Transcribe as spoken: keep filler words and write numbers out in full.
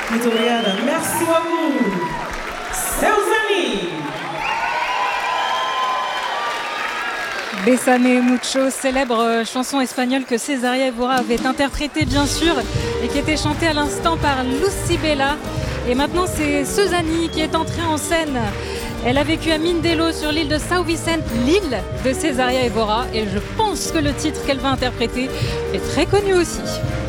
Muito obrigada. Merci beaucoup. Seusani. Bésame mucho, célèbre chanson espagnole que Césaria Évora avait interprétée bien sûr et qui était chantée à l'instant par Lucibela. Et maintenant c'est Seusani qui est entrée en scène. Elle a vécu à Mindelo sur l'île de São Vicente, l'île de Césaria Évora. Et je pense que le titre qu'elle va interpréter est très connu aussi.